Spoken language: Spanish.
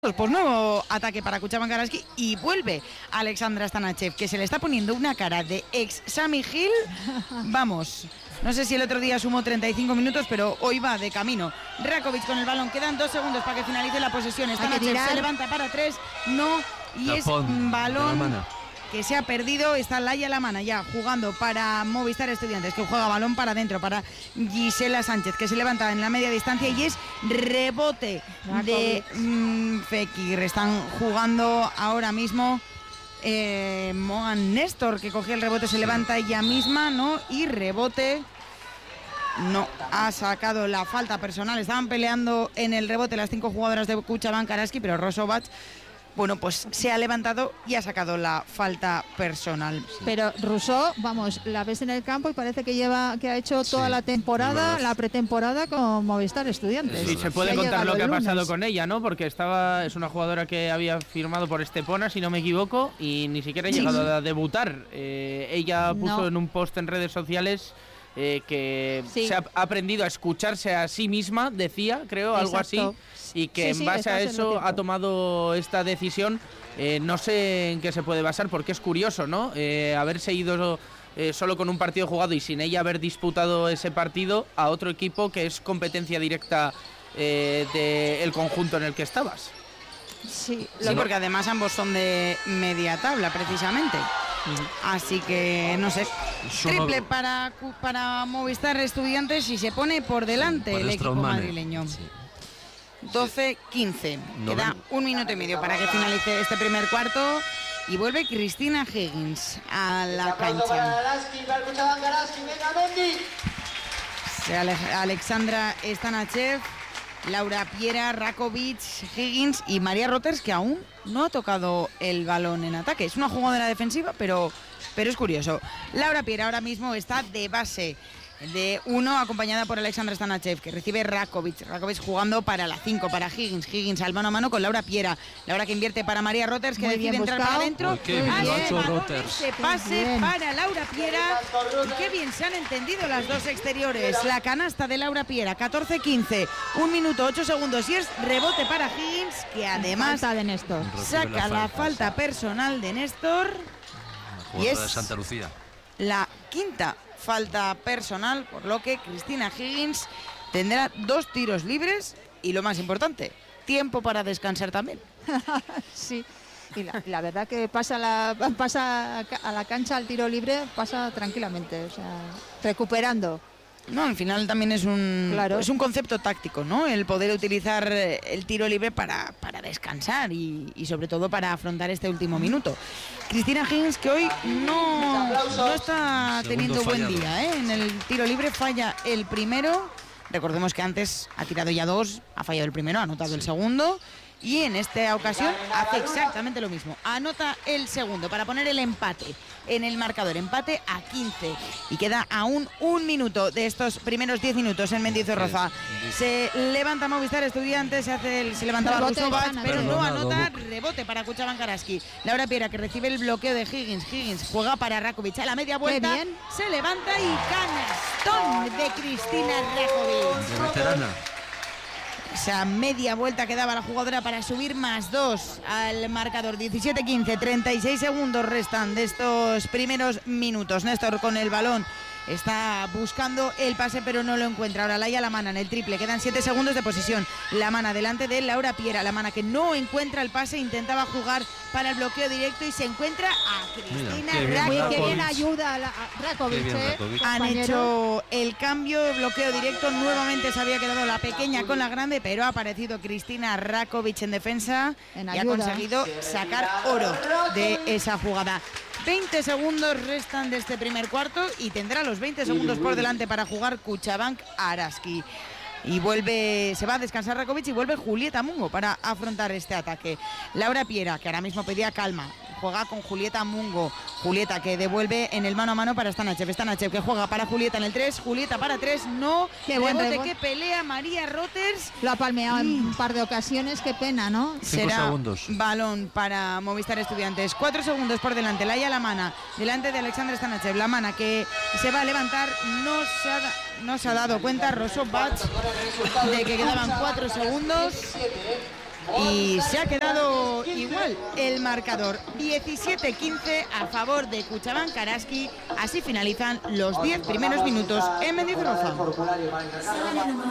Pues nuevo ataque para Cuchabank Araski y vuelve Alexandra Stanachev, que se le está poniendo una cara de ex Sammy Hill. Vamos, no sé si el otro día sumó 35 minutos, pero hoy va de camino. Rakovic con el balón, quedan 2 segundos para que finalice la posesión. Stanachev se levanta para 3, no, y es un balón que se ha perdido. Está Laia Lamana ya jugando para Movistar Estudiantes, que juega balón para adentro para Gisela Sánchez, que se levanta en la media distancia y es rebote de Fekir. Están jugando ahora mismo Moan Néstor, que cogió el rebote, se levanta ella misma, ¿no? Y rebote. No, ha sacado la falta personal. Estaban peleando en el rebote las 5 jugadoras de Cuchabank Araski, pero Rosovac, bueno, pues se ha levantado y ha sacado la falta personal. Pero Rousseau, vamos, la ves en el campo y parece que ha hecho toda la temporada, la pretemporada con Movistar Estudiantes. Sí, se puede contar lo que ha pasado con ella, ¿no? Porque es una jugadora que había firmado por Estepona, si no me equivoco, y ni siquiera ha llegado a debutar. Ella puso en un post en redes sociales que se ha aprendido a escucharse a sí misma, decía, creo, algo así, y que en base a eso ha tomado esta decisión. No sé en qué se puede basar, porque es curioso, ¿no? Haberse ido solo con un partido jugado y sin ella haber disputado ese partido a otro equipo que es competencia directa del conjunto en el que estabas. Sí, porque además ambos son de media tabla, precisamente. Así que, no sé, triple para Movistar Estudiantes y se pone por delante el equipo madrileño. 12-15. Queda 1 minuto y medio para que finalice este primer cuarto. Y vuelve Cristina Higgins a la cancha. Alexandra Stanachev, Laura Piera, Rakovic, Higgins y María Roters, que aún no ha tocado el balón en ataque. Es una jugadora defensiva, pero es curioso. Laura Piera ahora mismo está de base de 1, acompañada por Alexandra Stanachev, que recibe Rakovic jugando para la 5, para Higgins al mano a mano con Laura Piera. Laura que invierte para María Roters, que decide entrar para adentro. Pase para Laura Piera. Y qué bien se han entendido las dos exteriores. La canasta de Laura Piera, 14-15, 1 minuto 8 segundos, y es rebote para Higgins, que además de Néstor saca la falta personal de Néstor. Y es de Santa Lucía. La quinta falta personal, por lo que Cristina Higgins tendrá 2 tiros libres y, lo más importante, tiempo para descansar también. Sí, y la verdad que pasa a la cancha al tiro libre, pasa tranquilamente, o sea, recuperando. No, al final también es un concepto táctico, ¿no? El poder utilizar el tiro libre para descansar y sobre todo para afrontar este último minuto. Cristina Higgins, que hoy no está teniendo buen día, ¿eh? En el tiro libre falla el primero. Recordemos que antes ha tirado ya 2, ha fallado el primero, ha anotado el segundo. Y en esta ocasión hace exactamente lo mismo. Anota el segundo para poner el empate en el marcador. Empate a 15. Y queda aún 1 minuto de estos primeros 10 minutos en Mendizorroza. Se levanta Movistar Estudiantes, se levantaba Rosovac, pero no anota. Rebote para Cuchabank Araski. Laura Piera, que recibe el bloqueo de Higgins. Higgins juega para Rakovic a la media vuelta. Se levanta y canastón de Cristina Rakovic. De veterana. Esa media vuelta que daba la jugadora para subir más 2 al marcador. 17-15, 36 segundos restan de estos primeros minutos. Néstor con el balón está buscando el pase, pero no lo encuentra. Ahora Laia Lamana en el triple. Quedan 7 segundos de posesión. Lamana delante de Laura Piera. Lamana que no encuentra el pase, intentaba jugar para el bloqueo directo y se encuentra a Cristina Rakovic. Qué bien ayuda a Rakovic. Han hecho el cambio, bloqueo directo. Nuevamente se había quedado la pequeña con la grande, pero ha aparecido Cristina Rakovic en defensa y ha conseguido sacar oro de esa jugada. 20 segundos restan de este primer cuarto y tendrá los 20 segundos por delante para jugar Cuchabank Araski. Y se va a descansar Rakovic y vuelve Julieta Mungo para afrontar este ataque. Laura Piera, que ahora mismo pedía calma, juega con Julieta Mungo. Julieta que devuelve en el mano a mano para Stanachev. Stanachev que juega para Julieta en el 3. Julieta para 3. No. Qué buen rebote. Que pelea María Roters. Lo ha palmeado en un par de ocasiones. Qué pena, ¿no? 5 segundos. Balón para Movistar Estudiantes. 4 segundos por delante. Laia Lamana delante de Alexandra Stanachev. Lamana que se va a levantar. No se ha dado cuenta Rosovac de que quedaban 4 segundos. y se ha quedado igual el marcador, 17-15 a favor de Cuchabank Araski. Así finalizan los 10 primeros minutos en Mendizorroza.